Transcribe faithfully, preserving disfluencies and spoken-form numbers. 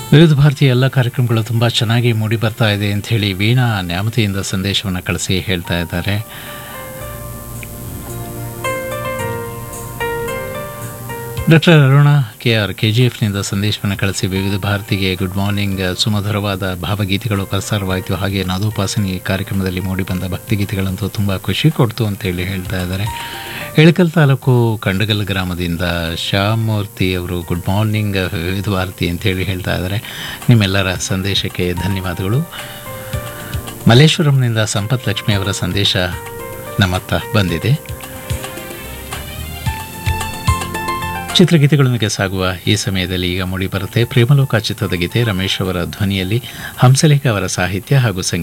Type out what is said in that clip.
ವಿವಿಧ ಭಾರತೀಯ ಎಲ್ಲ ಕಾರ್ಯಕ್ರಮಗಳು ತುಂಬ ಚೆನ್ನಾಗಿ ಮೂಡಿ ಬರ್ತಾ ಇದೆ ಅಂತ ಹೇಳಿ ವೀಣಾ ನ್ಯಾಮತಿಯಿಂದ ಸಂದೇಶವನ್ನು ಕಳಿಸಿ ಹೇಳ್ತಾ ಇದ್ದಾರೆ. Doctor Aruna K R K G ಎಫ್ನಿಂದ ಸಂದೇಶವನ್ನು ಕಳಿಸಿ ವಿವಿಧ ಭಾರತಿಗೆ ಗುಡ್ ಮಾರ್ನಿಂಗ್, ಸುಮಧುರವಾದ ಭಾವಗೀತೆಗಳು ಪ್ರಸಾರವಾಯಿತು, ಹಾಗೆ ನಾದೋಪಾಸನೆ ಕಾರ್ಯಕ್ರಮದಲ್ಲಿ ಮೂಡಿಬಂದ ಭಕ್ತಿಗೀತೆಗಳಂತೂ ತುಂಬ ಖುಷಿ ಕೊಡ್ತು ಅಂತೇಳಿ ಹೇಳ್ತಾ ಇದ್ದಾರೆ. ಇಳಕಲ್ ತಾಲೂಕು ಕಂಡಗಲ್ ಗ್ರಾಮದಿಂದ ಶ್ಯಾಮಮೂರ್ತಿ ಅವರು ಗುಡ್ ಮಾರ್ನಿಂಗ್ ವಿವಿಧ ಭಾರತಿ ಅಂತೇಳಿ ಹೇಳ್ತಾ ಇದ್ದಾರೆ. ನಿಮ್ಮೆಲ್ಲರ ಸಂದೇಶಕ್ಕೆ ಧನ್ಯವಾದಗಳು. ಮಲ್ಲೇಶ್ವರಂನಿಂದ ಸಂಪತ್ ಲಕ್ಷ್ಮಿ ಅವರ ಸಂದೇಶ ನಮ್ಮತ್ತ ಬಂದಿದೆ. ಚಿತ್ರಗೀತೆಗಳೊಂದಿಗೆ ಸಾಗುವ ಈ ಸಮಯದಲ್ಲಿ ಈಗ ಮೂಡಿ ಬರುತ್ತೆ ಪ್ರೇಮಲೋಕ ಚಿತ್ರದ ಗೀತೆ. ರಮೇಶ್ ಅವರ ಧ್ವನಿಯಲ್ಲಿ, ಹಂಸಲೇಖ ಅವರ ಸಾಹಿತ್ಯ ಹಾಗೂ ಸಂಗೀತ.